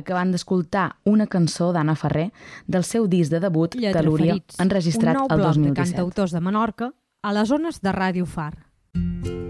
Acabant d'escoltar una cançó d'Anna Ferrer del seu disc de debut Tel·lúria, enregistrat el 2017. Un nou bloc de cantautors de Menorca a les ones de Ràdio Far.